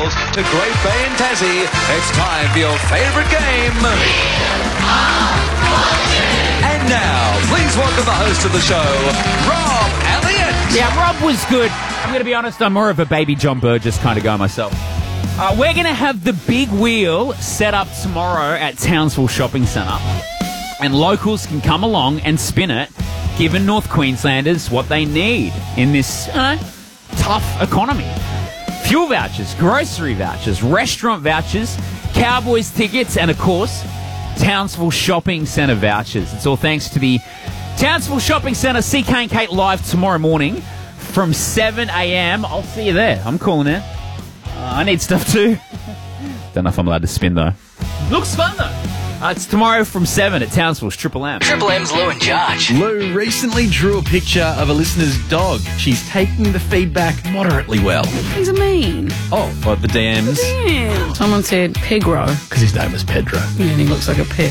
world to Great Bay and Tassie. It's time for your favourite game. And now, please welcome the host of the show, Rob Elliott. Yeah, Rob was good. I'm going to be honest, I'm more of a baby John Burgess kind of guy myself. We're going to have the big wheel set up tomorrow at Townsville Shopping Centre. And locals can come along and spin it, giving North Queenslanders what they need in this, tough economy. Fuel vouchers, grocery vouchers, restaurant vouchers, Cowboys tickets, and of course, Townsville Shopping Centre vouchers. It's all thanks to the Townsville Shopping Centre CK and Kate live tomorrow morning from 7 a.m. I'll see you there. I'm calling it. I need stuff too. Don't know if I'm allowed to spin though. Looks fun though. It's tomorrow from 7 at Townsville's Triple M. Triple M's Lou and Judge. Lou recently drew a picture of a listener's dog. She's taking the feedback moderately well. He's a mean. Oh, what, the DMs? Yeah. Someone said Pedro. Because his name was Pedro. Yeah, and he looks like a pig.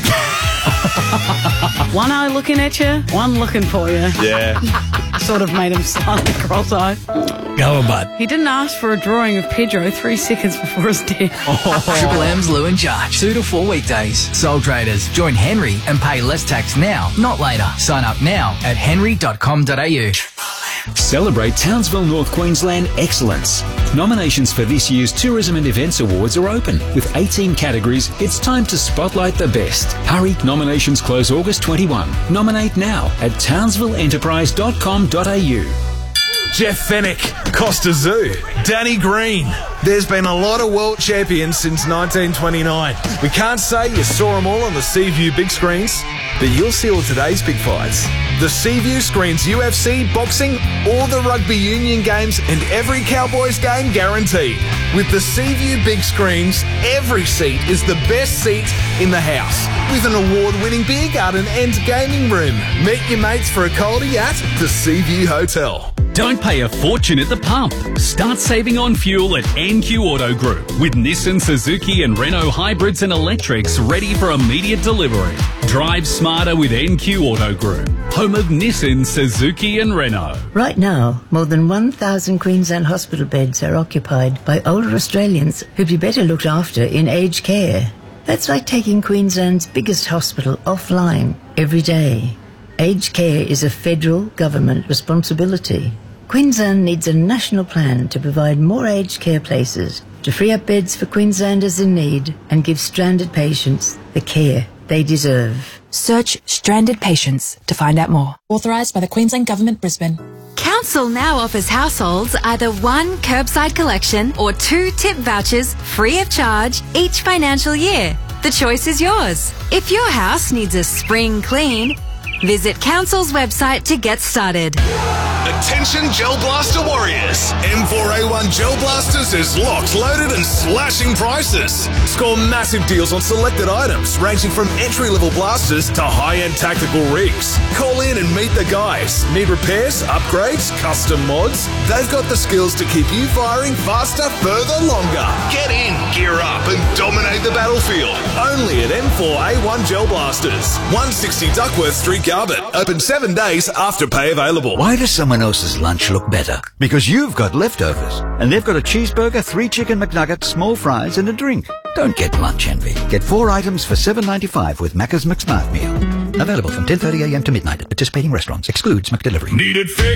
One eye looking at you, one looking for you. Yeah. Sort of made him slightly cross-eyed. Go on, bud. He didn't ask for a drawing of Pedro 3 seconds before his death. Triple M's Lou and Judge. 2 to 4 weekdays. Sole traders. Join Henry and pay less tax now, not later. Sign up now at henry.com.au. Celebrate Townsville North Queensland excellence. Nominations for this year's Tourism and Events Awards are open. With 18 categories, it's time to spotlight the best. Hurry, nominations close August 21. Nominate now at townsvilleenterprise.com.au. Jeff Fennick, Costa Zoo, Danny Green. There's been a lot of world champions since 1929. We can't say you saw them all on the Seaview big screens, but you'll see all today's big fights. The Seaview screens UFC, boxing, all the rugby union games and every Cowboys game guaranteed. With the Seaview big screens, every seat is the best seat in the house. With an award-winning beer garden and gaming room. Meet your mates for a coldie at the Seaview Hotel. Don't pay a fortune at the pump. Start saving on fuel at NQ Auto Group with Nissan, Suzuki and Renault hybrids and electrics ready for immediate delivery. Drive smarter with NQ Auto Group, home of Nissan, Suzuki and Renault. Right now, more than 1,000 Queensland hospital beds are occupied by older Australians who'd be better looked after in aged care. That's like taking Queensland's biggest hospital offline every day. Aged care is a federal government responsibility. Queensland needs a national plan to provide more aged care places, to free up beds for Queenslanders in need and give stranded patients the care they deserve. Search stranded patients to find out more. Authorised by the Queensland Government, Brisbane. Council now offers households either 1 curbside collection or 2 tip vouchers free of charge each financial year. The choice is yours. If your house needs a spring clean, visit Council's website to get started. Attention Gel Blaster warriors. M4A1 Gel Blasters is locked, loaded and slashing prices. Score massive deals on selected items ranging from entry-level blasters to high-end tactical rigs. Call in and meet the guys. Need repairs, upgrades, custom mods? They've got the skills to keep you firing faster, further, longer. Get in, gear up and dominate the battlefield. Only at M4A1 Gel Blasters. 160 Duckworth Street, Garbutt. Open 7 days after pay available. Why does someone else's lunch look better? Because you've got leftovers. And they've got a cheeseburger, 3 chicken McNuggets, small fries and a drink. Don't get lunch envy. Get 4 items for $7.95 with Macca's McSmart Meal. Available from 10:30 a.m. to midnight at participating restaurants. Excludes McDelivery. Need it fixed?